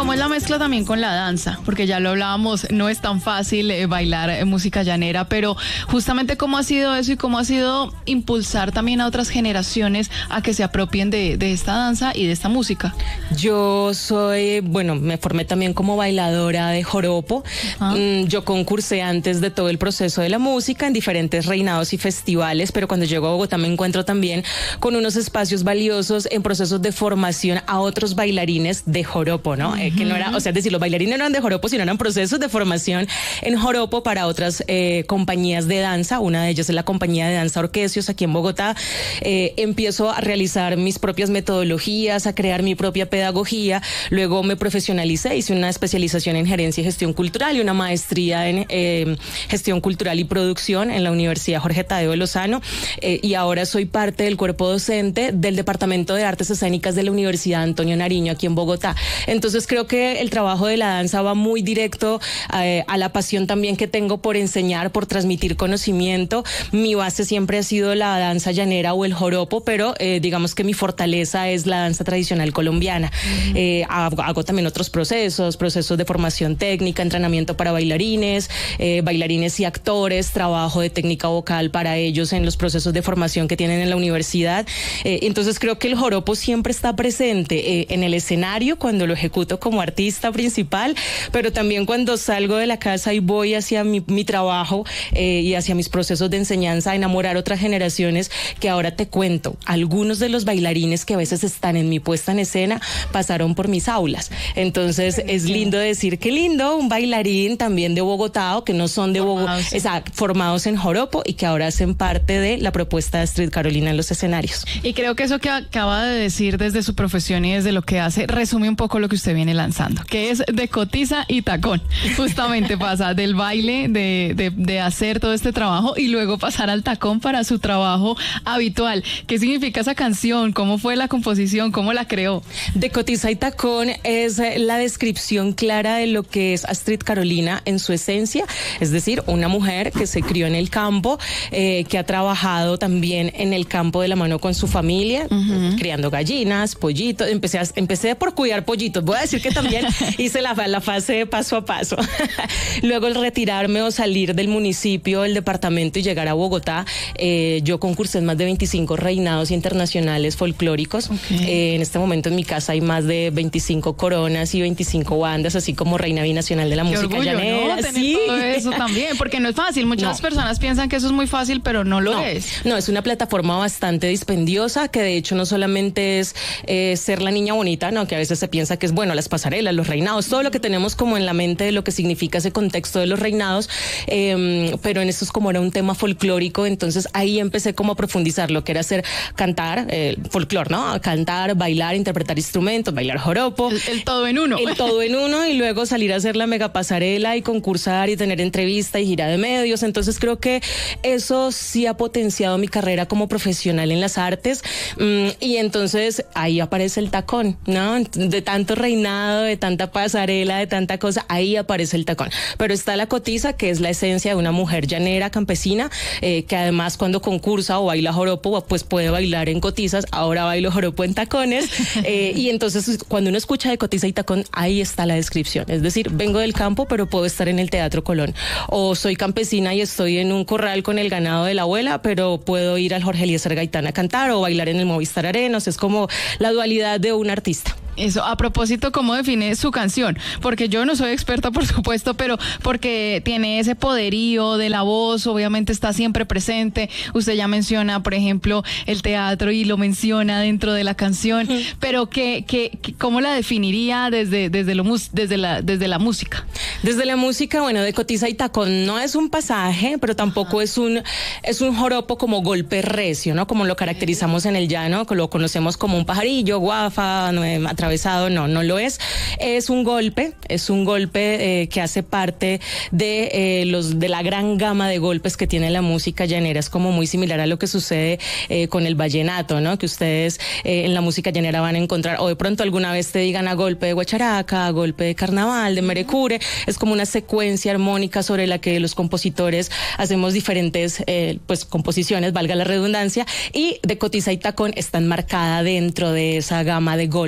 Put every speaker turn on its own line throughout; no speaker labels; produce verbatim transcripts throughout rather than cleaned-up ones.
cómo es la mezcla también con la danza? Porque ya lo hablábamos, no es tan fácil eh, bailar eh, música llanera, pero justamente cómo ha sido eso y cómo ha sido impulsar también a otras generaciones a que se apropien de, de esta danza y de esta música.
Yo soy, bueno, me formé también como bailadora de joropo. Uh-huh. Mm, yo concursé antes de todo el proceso de la música en diferentes reinados y festivales, pero cuando llego a Bogotá me encuentro también con unos espacios valiosos en procesos de formación a otros bailarines de joropo, ¿no? Uh-huh. Eh, que no era, o sea, es decir, los bailarines no eran de joropo, sino eran procesos de formación en joropo para otras eh, compañías de danza. Una de ellas es la compañía de danza Orquesios aquí en Bogotá. Eh, empiezo a realizar mis propias metodologías, a crear mi propia pedagogía. Luego me profesionalicé, hice una especialización en gerencia y gestión cultural y una maestría en eh, gestión cultural y producción en la Universidad Jorge Tadeo de Lozano. Eh, y ahora soy parte del cuerpo docente del Departamento de Artes Escénicas de la Universidad Antonio Nariño aquí en Bogotá. Entonces creo que el trabajo de la danza va muy directo eh, a la pasión también que tengo por enseñar, por transmitir conocimiento. Mi base siempre ha sido la danza llanera o el joropo, pero eh, digamos que mi fortaleza es la danza tradicional colombiana. Uh-huh. Eh, hago, hago también otros procesos, procesos de formación técnica, entrenamiento para bailarines, eh, bailarines y actores, trabajo de técnica vocal para ellos en los procesos de formación que tienen en la universidad. Eh, entonces creo que el joropo siempre está presente eh, en el escenario cuando lo ejecuto como artista principal, pero también cuando salgo de la casa y voy hacia mi, mi trabajo eh, y hacia mis procesos de enseñanza, a enamorar otras generaciones que ahora te cuento. Algunos de los bailarines que a veces están en mi puesta en escena pasaron por mis aulas. Entonces es lindo decir, qué lindo, un bailarín también de Bogotá o que no son de Bogotá, exacto, formados en joropo y que ahora hacen parte de la propuesta de Astrid Carolina en los escenarios.
Y creo que eso que acaba de decir desde su profesión y desde lo que hace, resume un poco lo que usted viene lanzando, que es de cotiza y tacón. Justamente pasa del baile, de, de, de hacer todo este trabajo y luego pasar al tacón para su trabajo habitual. ¿Qué significa esa canción? ¿Cómo fue la composición? ¿Cómo la creó?
De cotiza y tacón es la descripción clara de lo que es Astrid Carolina en su esencia, es decir, una mujer que se crió en el campo, eh, que ha trabajado también en el campo de la mano con su familia, uh-huh. criando gallinas, pollitos. Empecé, a, empecé por cuidar pollitos. Voy a decir que también hice la, la fase de paso a paso. Luego el retirarme o salir del municipio, del departamento y llegar a Bogotá, eh, yo concursé en más de veinticinco reinados internacionales folclóricos. Okay. Eh, en este momento en mi casa hay más de veinticinco coronas y veinticinco bandas, así como reina binacional de la
Qué
música
orgullo,
llanera.
¿no? Tener
sí.
todo eso también, porque no es fácil. Muchas no. personas piensan que eso es muy fácil, pero no lo
no,
es.
No, es una plataforma bastante dispendiosa, que de hecho no solamente es eh, ser la niña bonita, no, que a veces se piensa que es, bueno, las pasarelas, los reinados, todo lo que tenemos como en la mente de lo que significa ese contexto de los reinados, eh, pero en esto es como era un tema folclórico, entonces ahí empecé como a profundizar lo que era hacer, cantar, eh, folclor, ¿no? Cantar, bailar, interpretar instrumentos, bailar joropo.
El, el todo en uno.
El todo en uno y luego salir a hacer la mega pasarela y concursar y tener entrevista y gira de medios. Entonces creo que eso sí ha potenciado mi carrera como profesional en las artes, um, y entonces ahí aparece el tacón, ¿no? De tanto reinado, de tanta pasarela, de tanta cosa, ahí aparece el tacón. Pero está la cotiza, que es la esencia de una mujer llanera, campesina, eh, que además cuando concursa o baila joropo, pues puede bailar en cotizas. Ahora bailo joropo en tacones, eh, y entonces cuando uno escucha de cotiza y tacón, ahí está la descripción. Es decir, vengo del campo, pero puedo estar en el Teatro Colón. O soy campesina y estoy en un corral con el ganado de la abuela, pero puedo ir al Jorge Eliezer Gaitán a cantar o bailar en el Movistar Arenas. Es como la dualidad de un artista.
Eso, a propósito, ¿cómo define su canción? Porque yo no soy experta, por supuesto, pero porque tiene ese poderío de la voz, obviamente está siempre presente. Usted ya menciona, por ejemplo, el teatro y lo menciona dentro de la canción, uh-huh. pero ¿qué, qué, qué, ¿cómo la definiría desde, desde, lo, desde, la, desde la música?
Desde la música, bueno, de cotiza y tacón no es un pasaje, pero tampoco uh-huh. es un es un joropo como golpe recio, ¿no? Como lo caracterizamos en el llano, lo conocemos como un pajarillo, guafa, no, atravesado, no, no lo es. Es un golpe, es un golpe eh, que hace parte de eh, los de la gran gama de golpes que tiene la música llanera. Es como muy similar a lo que sucede eh, con el vallenato, ¿no? Que ustedes eh, en la música llanera van a encontrar, o de pronto alguna vez te digan a golpe de guacharaca, a golpe de carnaval, de merecure. Es como una secuencia armónica sobre la que los compositores hacemos diferentes eh, pues composiciones, valga la redundancia, y de cotiza y tacón están marcadas dentro de esa gama de golpes de la música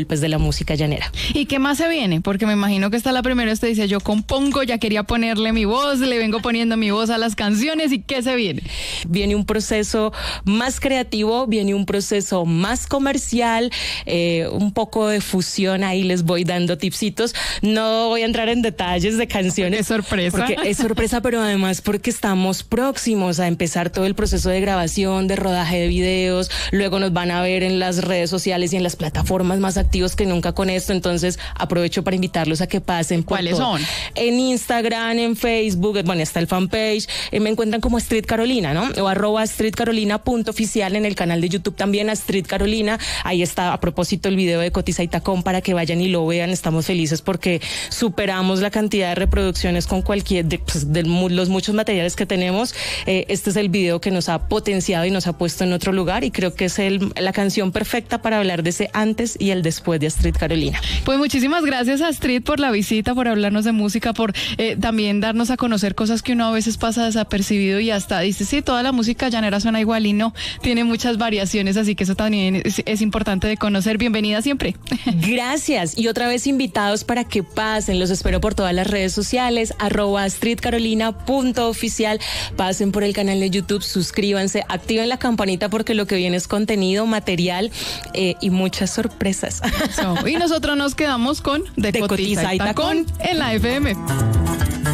música llanera.
¿Y qué más se viene? Porque me imagino que esta la primera, usted dice, yo compongo, ya quería ponerle mi voz, le vengo poniendo mi voz a las canciones, ¿y qué se viene?
Viene un proceso más creativo, viene un proceso más comercial, eh, un poco de fusión, ahí les voy dando tipsitos. No voy a entrar en detalles de canciones.
Es sorpresa.
Porque es sorpresa, pero además porque estamos próximos a empezar todo el proceso de grabación, de rodaje de videos, luego nos van a ver en las redes sociales y en las plataformas más activos que nunca con esto, entonces aprovecho para invitarlos a que pasen por
¿Cuáles
todo.
son?
En Instagram, en Facebook, bueno, está el fanpage, eh, me encuentran como Astrid Carolina, ¿no? O arroba Astrid Carolina punto oficial, en el canal de YouTube también Astrid Carolina, ahí está a propósito el video de Cotiza y Tacón para que vayan y lo vean, estamos felices porque superamos la cantidad de reproducciones con cualquier de, pues, de los muchos materiales que tenemos. Eh, este es el video que nos ha potenciado y nos ha puesto en otro lugar y creo que es el, la canción perfecta para hablar de ese antes y el después de Astrid Carolina.
Pues muchísimas gracias, Astrid, por la visita, por hablarnos de música, por eh, también darnos a conocer cosas que uno a veces pasa desapercibido y hasta dice, sí, toda la música llanera suena igual y no, tiene muchas variaciones, así que eso también es, es importante de conocer. Bienvenida siempre.
Gracias. Y otra vez invitados para que pasen, los espero por todas las redes sociales, arroba Astrid Carolina punto oficial, pasen por el canal de YouTube, suscríbanse, activen la campanita porque lo que viene es contenido, material eh, y muchas sorpresas.
So, y nosotros nos quedamos con De,
De
Cotiza y Tacón en la F M.